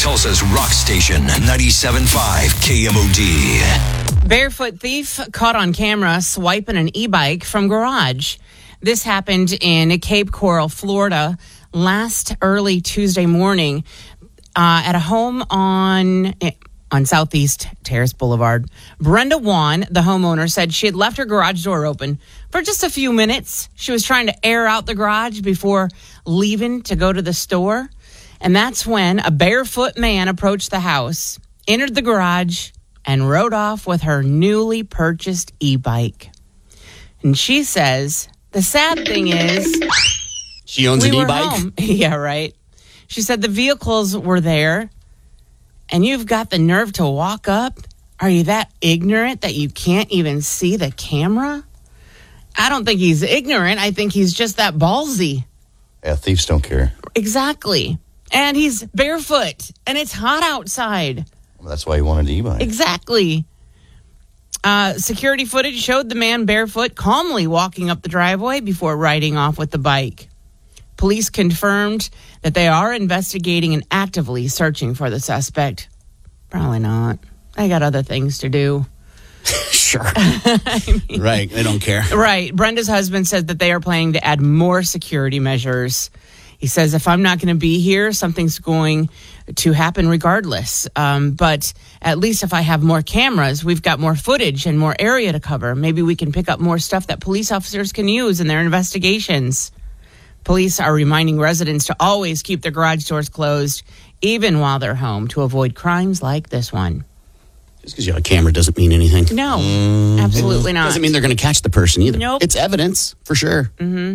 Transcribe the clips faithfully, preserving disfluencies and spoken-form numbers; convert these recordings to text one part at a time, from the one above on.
Tulsa's rock station, ninety-seven point five K M O D. Barefoot thief caught on camera swiping an e-bike from garage. This happened in Cape Coral, Florida, last early Tuesday morning uh, at a home on on Southeast Terrace Boulevard. Brenda Wan, the homeowner, said she had left her garage door open for just a few minutes. She was trying to air out the garage before leaving to go to the store. And that's when a barefoot man approached the house, entered the garage, and rode off with her newly purchased e-bike. And she says, the sad thing is... She owns we an were e-bike? Home. Yeah, right. She said the vehicles were there, and you've got the nerve to walk up? Are you that ignorant that you can't even see the camera? I don't think he's ignorant. I think he's just that ballsy. Yeah, thieves don't care. Exactly. And he's barefoot, and it's hot outside. Well, that's why he wanted the e-bike. Exactly. Uh, security footage showed the man barefoot calmly walking up the driveway before riding off with the bike. Police confirmed that they are investigating and actively searching for the suspect. Probably not. They got other things to do. Sure. I mean, right. They don't care. Right. Brenda's husband said that they are planning to add more security measures. He says, if I'm not going to be here, something's going to happen regardless. Um, but at least if I have more cameras, we've got more footage and more area to cover. Maybe we can pick up more stuff that police officers can use in their investigations. Police are reminding residents to always keep their garage doors closed, even while they're home, to avoid crimes like this one. Just because you have a camera doesn't mean anything. No, mm-hmm. Absolutely not. Doesn't mean they're going to catch the person either. Nope. It's evidence, for sure. Mm-hmm.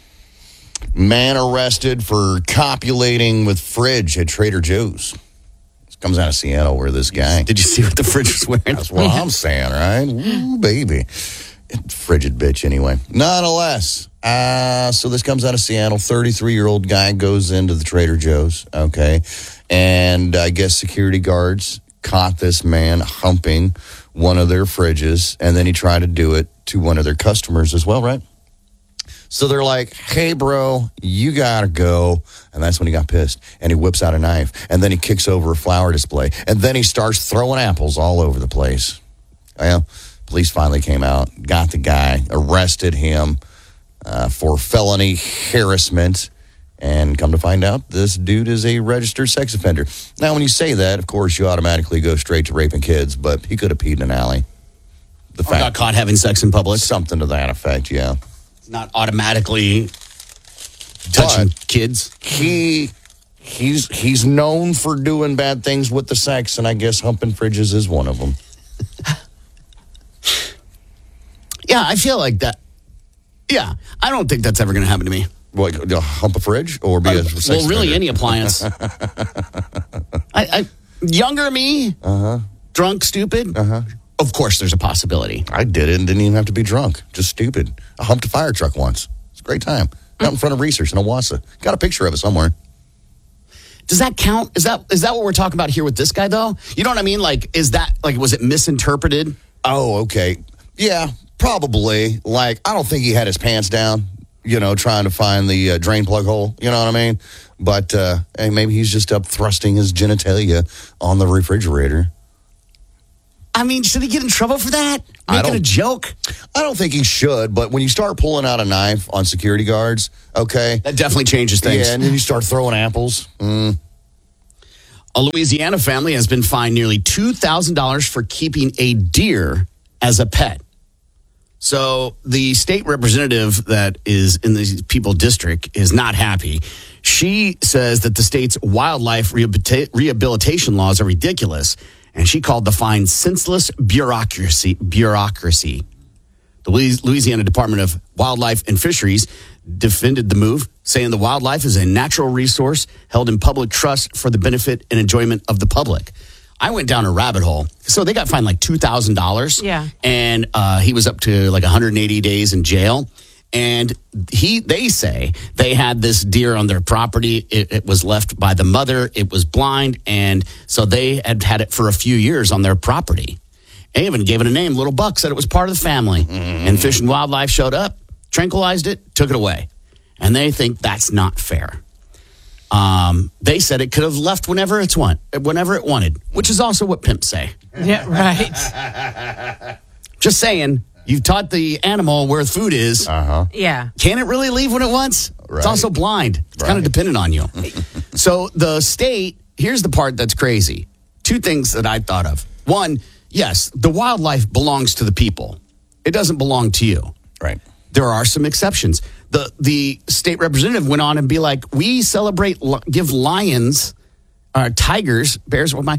Man arrested for copulating with fridge at Trader Joe's. This comes out of Seattle, where this guy... Did you see what the fridge was wearing? That's what I'm saying, right? Ooh, baby. Frigid bitch, anyway. Nonetheless, uh, so this comes out of Seattle. thirty-three-year-old guy goes into the Trader Joe's, okay? And I guess security guards caught this man humping one of their fridges, and then he tried to do it to one of their customers as well, right? So they're like, hey, bro, you got to go. And that's when he got pissed. And he whips out a knife. And then he kicks over a flower display. And then he starts throwing apples all over the place. Well, police finally came out, got the guy, arrested him uh, for felony harassment. And come to find out, this dude is a registered sex offender. Now, when you say that, of course, you automatically go straight to raping kids. But he could have peed in an alley. The or fact, got caught having sex in public. Something to that effect, yeah. Not automatically touching but kids. He he's he's known for doing bad things with the sex, and I guess humping fridges is one of them. Yeah, I feel like that. Yeah, I don't think that's ever going to happen to me. What, hump a fridge or be uh, a sex well, really, offender? any appliance. I, I younger me, uh-huh. drunk, stupid. Uh-huh. Of course, there's a possibility. I did it and didn't even have to be drunk. Just stupid. I humped a fire truck once. It's a great time. Out in front of Research in Owasso. Got a picture of it somewhere. Does that count? Is that is that what we're talking about here with this guy, though? You know what I mean? Like, is that, like, was it misinterpreted? Oh, okay. Yeah, probably. Like, I don't think he had his pants down, you know, trying to find the uh, drain plug hole. You know what I mean? But uh, hey, maybe he's just up thrusting his genitalia on the refrigerator. I mean, should he get in trouble for that? Making a joke? I don't think he should, but when you start pulling out a knife on security guards, okay. That definitely changes things. Yeah, and then you start throwing apples. Mm. A Louisiana family has been fined nearly two thousand dollars for keeping a deer as a pet. So the state representative that is in the People District is not happy. She says that the state's wildlife rehabilita- rehabilitation laws are ridiculous. And she called the fine senseless bureaucracy. Bureaucracy. The Louisiana Department of Wildlife and Fisheries defended the move, saying the wildlife is a natural resource held in public trust for the benefit and enjoyment of the public. I went down a rabbit hole. So they got fined like two thousand dollars. Yeah. And uh, he was up to like one hundred eighty days in jail. And he, they say they had this deer on their property. It, it was left by the mother. It was blind. And so they had had it for a few years on their property. They even gave it a name. Little Buck said it was part of the family. Mm-hmm. And Fish and Wildlife showed up, tranquilized it, took it away. And they think that's not fair. Um, they said it could have left whenever it's want, whenever it wanted, which is also what pimps say. Yeah, right. Just saying, you've taught the animal where the food is. Uh-huh. Yeah. Can it really leave when it wants? Right. It's also blind. It's Right. kind of dependent on you. So the state, here's the part that's crazy. Two things that I thought of. One, yes, the wildlife belongs to the people. It doesn't belong to you. Right. There are some exceptions. The the state representative went on and be like, we celebrate, give lions, uh, tigers, bears, what my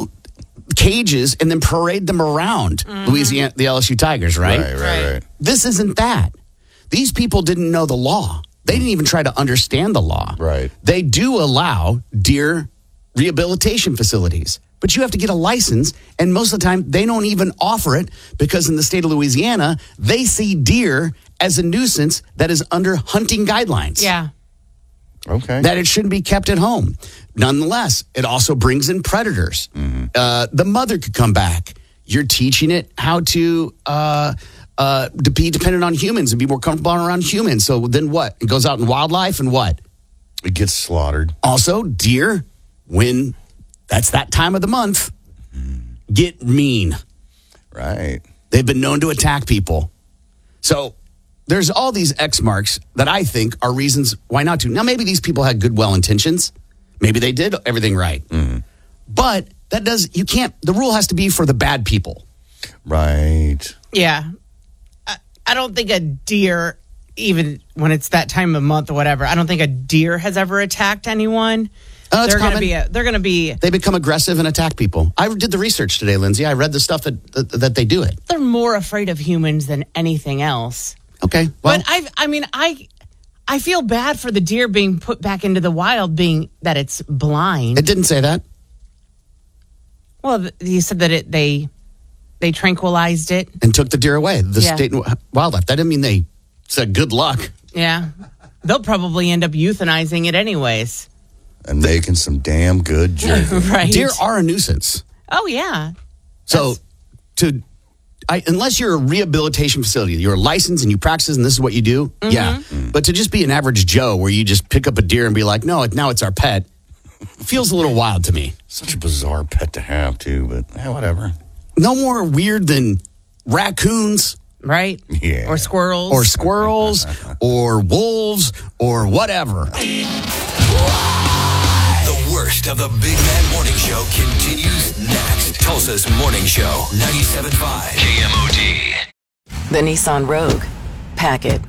cages, and then parade them around Mm-hmm. Louisiana, the L S U Tigers, right? Right, right, Right. right. This isn't that. These people didn't know the law. They didn't even try to understand the law. Right. They do allow deer rehabilitation facilities, but you have to get a license, and most of the time they don't even offer it because in the state of Louisiana, they see deer as a nuisance that is under hunting guidelines. Yeah. Okay. That it shouldn't be kept at home. Nonetheless, it also brings in predators. Uh, the mother could come back. You're teaching it how to uh, uh, to be dependent on humans and be more comfortable around humans. So then what? It goes out in wildlife and what? It gets slaughtered. Also, deer, when that's that time of the month, get mean. Right. They've been known to attack people. So there's all these X marks that I think are reasons why not to. Now, maybe these people had good, well intentions. Maybe they did everything right. But that does, you can't, the rule has to be for the bad people. Right. Yeah. I, I don't think a deer, even when it's that time of month or whatever, I don't think a deer has ever attacked anyone. Oh, it's they're going to common. be, a, they're going to be, They become aggressive and attack people. I did the research today, Lindsay. I read the stuff that, that, that they do it. they're more afraid of humans than anything else. Okay. Well, But I, I mean, I, I feel bad for the deer being put back into the wild, being that it's blind. it didn't say that. Well, th- you said that it they they tranquilized it. And took the deer away. The Yeah. state and wildlife. That didn't mean they said good luck. Yeah, they'll probably end up euthanizing it anyways. And making some damn good jerky. Right? Deer are a nuisance. Oh yeah. So, to I, unless you're a rehabilitation facility, you're licensed and you practice and this is what you do, yeah. But to just be an average Joe where you just pick up a deer and be like, no, it, now it's our pet, feels a little wild to me. Such a bizarre pet to have, too, but eh, whatever. No more weird than raccoons Right? Yeah. Or squirrels. or squirrels or wolves or whatever. The worst of the Big Man Morning Show continues next. Tulsa's Morning Show, ninety-seven point five K M O D. The Nissan Rogue. Pack it.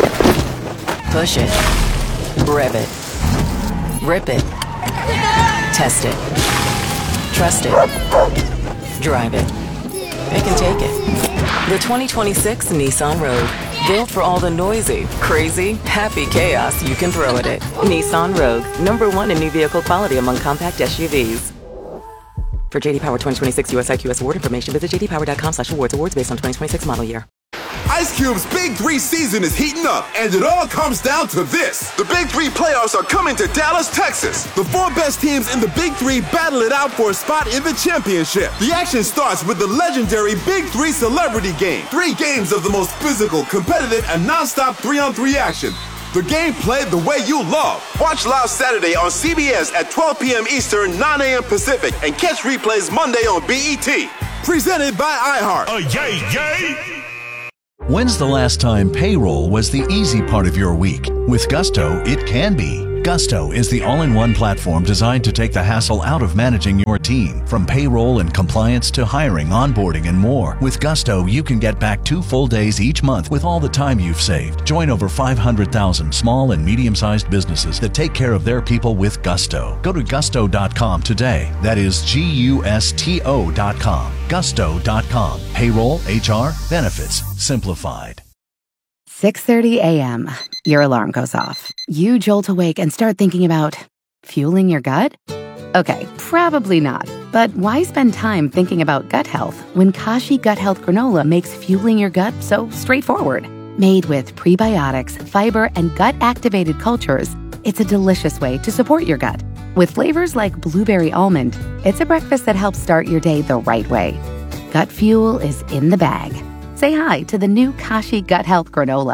Push it. Rev it. Rip it. Test it. Trust it. Drive it. It can take it. The twenty twenty-six Nissan Rogue. Built for all the noisy, crazy, happy chaos you can throw at it. Nissan Rogue. Number one in new vehicle quality among compact S U Vs. For J D Power twenty twenty-six U S I Q S award information, visit j d power dot com slash awards. Awards based on twenty twenty-six model year. Ice Cube's Big Three season is heating up, and it all comes down to this. The Big Three playoffs are coming to Dallas, Texas. The four best teams in the Big Three battle it out for a spot in the championship. The action starts with the legendary Big Three Celebrity Game. Three games of the most physical, competitive, and non-stop three-on-three action. The game played the way you love. Watch live Saturday on C B S at twelve p.m. Eastern, nine a.m. Pacific, and catch replays Monday on B E T. Presented by iHeart. Oh, yay, yay! When's the last time payroll was the easy part of your week? With Gusto, it can be. Gusto is the all-in-one platform designed to take the hassle out of managing your team. From payroll and compliance to hiring, onboarding, and more. With Gusto, you can get back two full days each month with all the time you've saved. Join over five hundred thousand small and medium-sized businesses that take care of their people with Gusto. Go to gusto dot com today. That is G U S T O dot com. gusto dot com. Payroll, H R, benefits, simplified. six thirty a.m. Your alarm goes off. You jolt awake and start thinking about fueling your gut? Okay, probably not. But why spend time thinking about gut health when Kashi Gut Health Granola makes fueling your gut so straightforward? Made with prebiotics, fiber, and gut-activated cultures, it's a delicious way to support your gut. With flavors like blueberry almond, it's a breakfast that helps start your day the right way. Gut fuel is in the bag. Say hi to the new Kashi Gut Health Granola.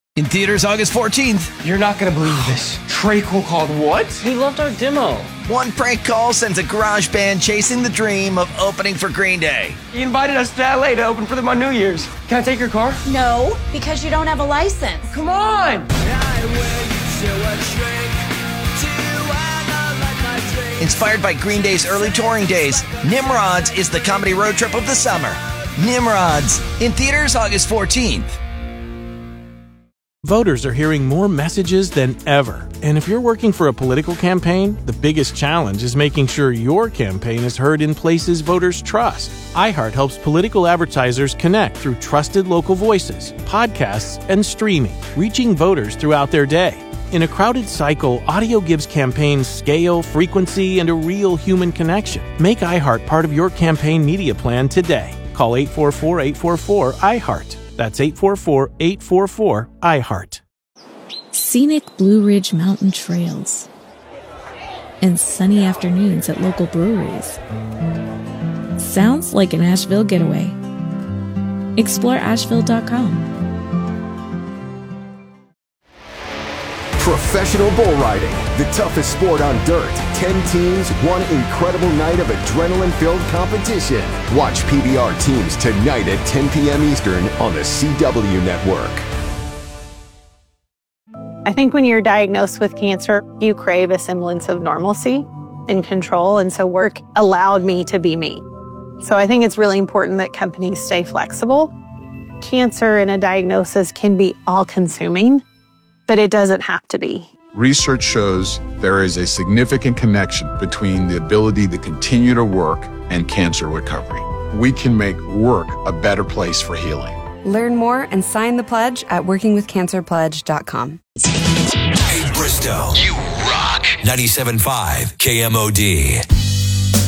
In theaters August fourteenth. You're not going to believe this. Trey Cole called what? He loved our demo. One prank call sends a garage band chasing the dream of opening for Green Day. He invited us to L A to open for them on New Year's. Can I take your car? No, because you don't have a license. Come on! Inspired by Green Day's early touring days, Nimrods is the comedy road trip of the summer. Nimrods, in theaters August fourteenth. Voters are hearing more messages than ever. And if you're working for a political campaign, the biggest challenge is making sure your campaign is heard in places voters trust. iHeart helps political advertisers connect through trusted local voices, podcasts, and streaming, reaching voters throughout their day. In a crowded cycle, audio gives campaigns scale, frequency, and a real human connection. Make iHeart part of your campaign media plan today. Call eight four four, eight four four, iHeart. That's eight four four, eight four four, iHeart. Scenic Blue Ridge Mountain trails and sunny afternoons at local breweries. Sounds like an Asheville getaway. Explore Asheville dot com. Professional bull riding, the toughest sport on dirt. Ten teams, one incredible night of adrenaline-filled competition. Watch P B R teams tonight at ten p.m. Eastern on the C W Network. I think when you're diagnosed with cancer, you crave a semblance of normalcy and control, and so work allowed me to be me. So I think it's really important that companies stay flexible. Cancer and a diagnosis can be all-consuming, but it doesn't have to be. Research shows there is a significant connection between the ability to continue to work and cancer recovery. We can make work a better place for healing. Learn more and sign the pledge at working with cancer pledge dot com. Hey, Bristow. You rock. ninety-seven point five K M O D.